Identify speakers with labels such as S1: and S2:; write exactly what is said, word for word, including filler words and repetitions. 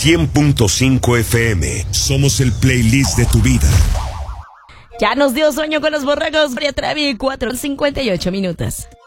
S1: cien punto cinco F M. Somos el playlist de tu vida.
S2: Ya nos dio sueño con los borregos. María Trevi, cuatro cincuenta y ocho minutos.